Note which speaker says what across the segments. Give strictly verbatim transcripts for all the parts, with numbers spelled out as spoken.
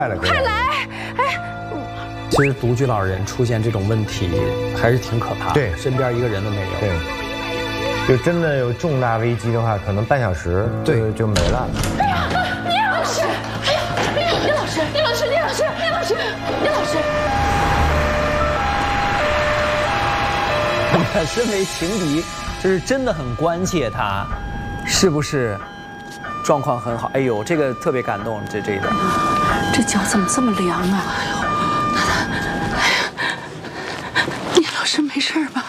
Speaker 1: 快来！哎，
Speaker 2: 其实独居老人出现这种问题还是挺可怕的，
Speaker 3: 对，
Speaker 2: 身边一个人都没有。
Speaker 3: 对，就真的有重大危机的话，可能半小时就就没了。
Speaker 1: 哎呀，聂老师！哎呀，哎呀，聂老师，聂老师，聂老师，聂老师，聂老师。
Speaker 2: 身为情敌，就是真的很关切他，是不是状况很好？哎呦，这个特别感动，这这一段。
Speaker 1: 这脚怎么这么凉啊？哎呦，哎呀，聂老师没事吧？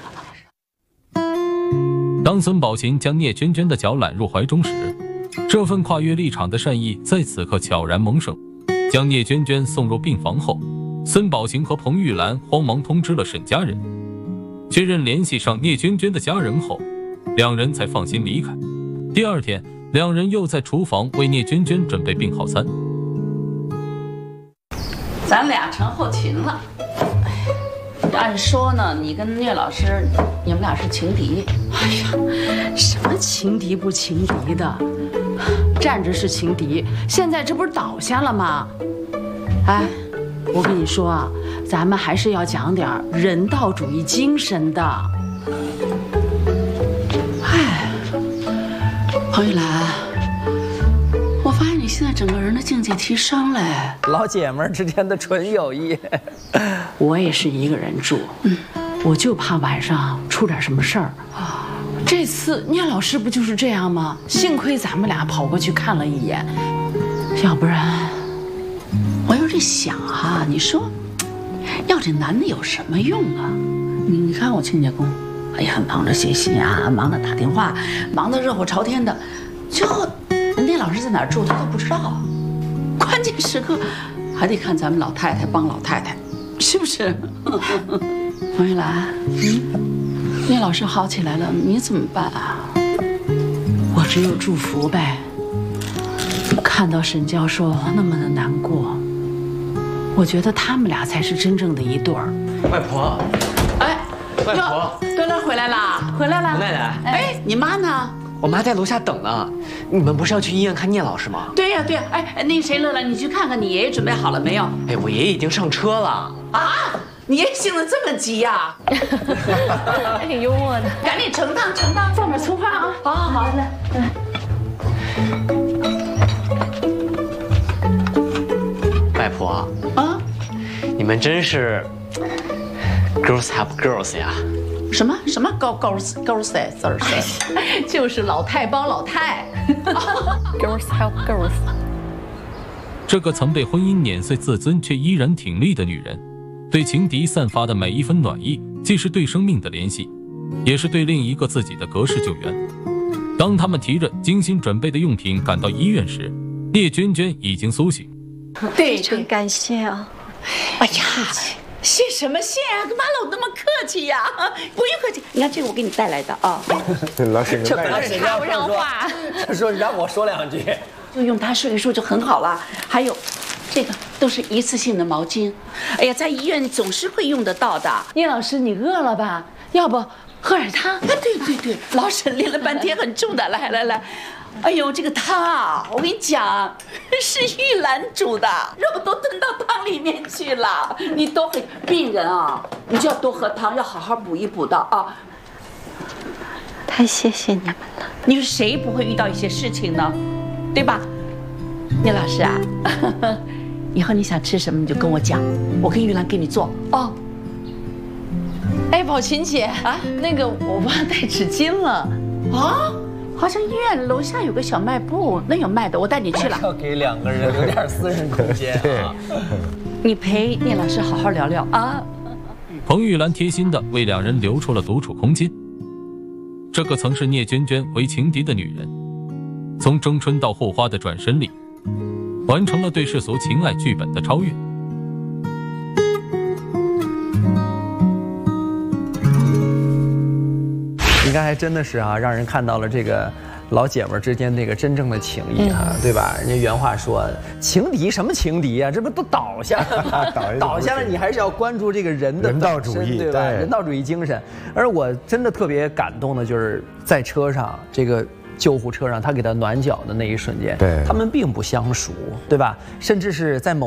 Speaker 4: 当孙宝琴将聂娟娟的脚揽入怀中时，这份跨越立场的善意在此刻悄然萌生。将聂娟娟送入病房后，孙宝琴和彭玉兰慌忙通知了沈家人。确认联系上聂娟娟的家人后，两人才放心离开。第二天，两人又在厨房为聂娟娟准备病号餐。
Speaker 5: 咱俩成后勤了。按说呢，你跟聂老师，你们俩是情敌。
Speaker 1: 哎呀，什么情敌不情敌的？站着是情敌，现在这不是倒下了吗？哎。我跟你说啊，咱们还是要讲点人道主义精神的。哎，彭玉兰，我发现你现在整个人的境界提升了。
Speaker 2: 老姐们儿之间的纯友谊。
Speaker 1: 我也是一个人住，嗯，我就怕晚上出点什么事儿。这次聂老师不就是这样吗？幸亏咱们俩跑过去看了一眼，要不然。我有点想哈、啊，你说，要这男的有什么用啊？你你看我亲家公，哎呀，忙着写信啊，忙着打电话，忙得热火朝天的，最后人家老师在哪儿住他都不知道，关键时刻还得看咱们老太太帮老太太，是不是？王玉兰，嗯，聂老师好起来了，你怎么办啊？我只有祝福呗。看到沈教授那么的难过。我觉得他们俩才是真正的一对儿。
Speaker 6: 外婆，
Speaker 1: 哎，
Speaker 6: 外婆，
Speaker 1: 端端回来啦，回来啦！
Speaker 6: 奶奶，
Speaker 1: 哎，你妈呢？
Speaker 6: 我妈在楼下等呢。你们不是要去医院看聂老师吗？
Speaker 1: 对呀，对呀。哎，那个谁，乐乐，你去看看你爷爷准备好了没有？
Speaker 6: 哎，我爷爷已经上车了。
Speaker 1: 啊，你爷爷性子这么急呀？
Speaker 7: 还挺幽默的。
Speaker 1: 赶紧盛汤，盛汤，放点葱花啊！好好好，来，嗯。
Speaker 6: 外婆
Speaker 1: 啊，
Speaker 6: 你们真是 girls help girls 呀！
Speaker 1: 什么什么 girls girls girls 字儿谁？就是老太帮老太。
Speaker 7: girls help girls。
Speaker 4: 这个曾被婚姻碾碎自尊却依然挺立的女人，对情敌散发的每一分暖意，既是对生命的怜惜，也是对另一个自己的隔世救援。当他们提着精心准备的用品赶到医院时，聂娟娟已经苏醒。
Speaker 1: 对，
Speaker 7: 非常感谢啊！
Speaker 1: 哎呀，谢什么谢啊？干嘛老那么客气呀？不用客气，你看这个我给你带来的啊。
Speaker 3: 老沈，
Speaker 2: 这本来
Speaker 7: 插不上话，
Speaker 2: 说让我说两句，
Speaker 1: 就用它说一说就很好了。还有，这个都是一次性的毛巾。哎呀，在医院总是会用得到的。聂老师，你饿了吧？要不喝点汤？啊，对对对，老沈练了半天很重的，来来来。哎呦，这个汤啊，我跟你讲，是玉兰煮的，肉都炖到汤里面去了。你多喝，病人啊，你就要多喝汤，要好好补一补的啊。
Speaker 7: 太谢谢你们了。
Speaker 1: 你说谁不会遇到一些事情呢？对吧？聂老师啊，以后你想吃什么你就跟我讲，我跟玉兰给你做哦。
Speaker 7: 哎，宝琴姐啊，那个我忘带纸巾了
Speaker 1: 啊。好像医院楼下有个小卖部，那有卖的，我带你去了。
Speaker 2: 要给两个人留点私人空间啊！
Speaker 1: 你陪聂老师好好聊聊啊。
Speaker 4: 彭玉兰贴心地为两人留出了独处空间。这个曾是聂娟娟为情敌的女人，从争春到后花的转身里，完成了对世俗情爱剧本的超越。
Speaker 2: 应该还真的是啊，让人看到了这个老姐们之间那个真正的情谊啊，嗯、对吧？人家原话说，情敌什么情敌啊？这不都倒下了倒, 倒下了，你还是要关注这个人的
Speaker 3: 人道主义，
Speaker 2: 对吧？对人道主义精神。而我真的特别感动的就是在车上这个。救护车上，他给他暖脚的那一瞬间，
Speaker 3: 对，
Speaker 2: 他们并不相熟，对吧？甚至是在某。